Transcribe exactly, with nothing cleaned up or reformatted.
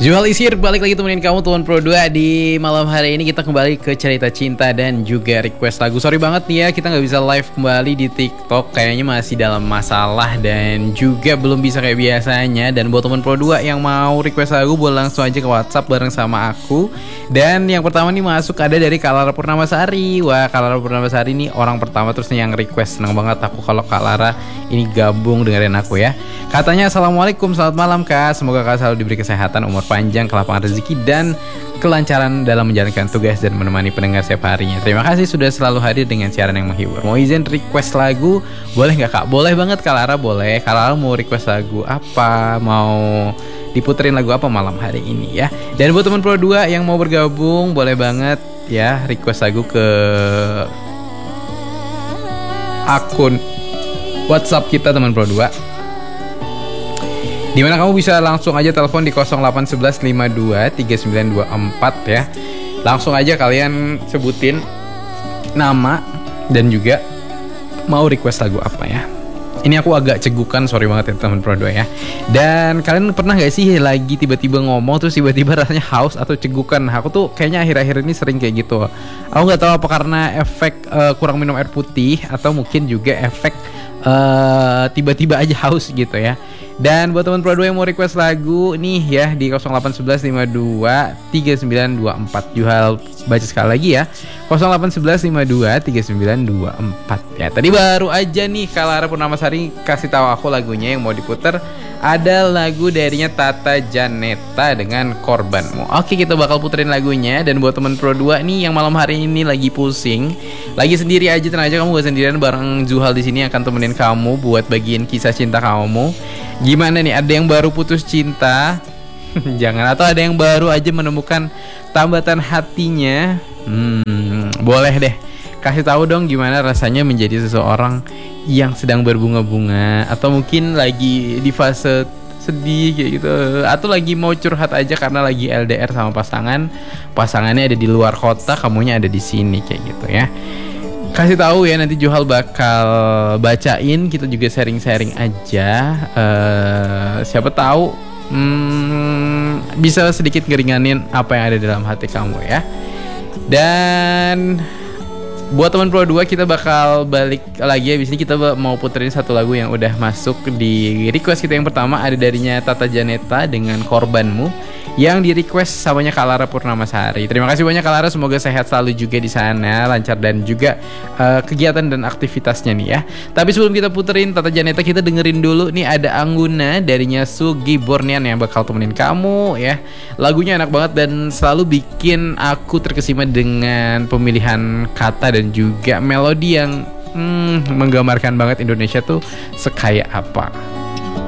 Zuhal Isir balik lagi temenin kamu Tuan Pro dua. Di malam hari ini kita kembali ke cerita cinta dan juga request lagu. Sorry banget nih ya, kita gak bisa live kembali di TikTok. Kayaknya masih dalam masalah dan juga belum bisa kayak biasanya. Dan buat teman Pro dua yang mau request lagu, boleh langsung aja ke WhatsApp bareng sama aku. Dan yang pertama nih masuk ada dari Kak Lara Purnamasari. Wah, Kak Lara Purnamasari nih orang pertama terus nih yang request. Senang banget aku kalau Kak Lara ini gabung dengerin aku ya. Katanya, assalamualaikum, selamat malam Kak. Semoga Kak selalu diberi kesehatan, umur panjang, kelapangan rezeki, dan kelancaran dalam menjalankan tugas dan menemani pendengar setiap harinya. Terima kasih sudah selalu hadir dengan siaran yang menghibur. Mau izin request lagu? Boleh nggak Kak? Boleh banget Kak Lara, boleh. Kak Lara mau request lagu apa? Mau diputerin lagu apa malam hari ini ya? Dan buat teman Pro dua yang mau bergabung, boleh banget ya request lagu ke akun WhatsApp kita teman Pro dua. Dimana kamu bisa langsung aja telepon di nol delapan satu satu lima dua tiga sembilan dua empat ya. Langsung aja kalian sebutin nama dan juga mau request lagu apa ya. Ini aku agak cegukan, sorry banget ya teman Pro dua ya. Dan kalian pernah gak sih lagi tiba-tiba ngomong terus tiba-tiba rasanya haus atau cegukan? Aku tuh kayaknya akhir-akhir ini sering kayak gitu. Aku gak tahu apa karena efek uh, kurang minum air putih atau mungkin juga efek uh, tiba-tiba aja haus gitu ya. Dan buat teman Pro dua yang mau request lagu nih ya di nol delapan satu satu lima dua tiga sembilan dua empat. Juhal baca sekali lagi ya, nol delapan satu satu lima dua tiga sembilan dua empat ya. Tadi baru aja nih Kak Lara Purnamasari kasih tahu aku lagunya yang mau diputer. Ada lagu darinya Tata Janeta dengan Korbanmu. Oke, kita bakal puterin lagunya. Dan buat teman Pro dua nih yang malam hari ini lagi pusing, lagi sendiri aja, tenang aja, kamu gak sendirian. Bareng Zuhal di sini akan temenin kamu buat bagian kisah cinta kamu. Gimana nih, ada yang baru putus cinta? Jangan, atau ada yang baru aja menemukan tambatan hatinya? Hmm, boleh deh kasih tahu dong gimana rasanya menjadi seseorang yang sedang berbunga-bunga, atau mungkin lagi di fase sedih kayak gitu, atau lagi mau curhat aja karena lagi L D R sama pasangan, pasangannya ada di luar kota, kamunya ada di sini kayak gitu ya. Kasih tahu ya, nanti Juhal bakal bacain, kita juga sharing-sharing aja. Uh, siapa tahu hmm, bisa sedikit ngeringanin apa yang ada dalam hati kamu ya. Dan buat teman Pro dua, kita bakal balik lagi. Abis ini kita mau puterin satu lagu yang udah masuk di request kita yang pertama. Ada darinya Tata Janeta dengan Korbanmu, yang di request samanya Kak Lara Purnamasari. Terima kasih banyak Kak Lara, semoga sehat selalu juga di sana, lancar dan juga uh, kegiatan dan aktivitasnya nih ya. Tapi sebelum kita puterin Tata Janeta, kita dengerin dulu nih ada Angguna darinya Sugi Bornian yang bakal temenin kamu ya. Lagunya enak banget dan selalu bikin aku terkesima dengan pemilihan kata dan juga melodi yang hmm, menggambarkan banget Indonesia tuh sekaya apa.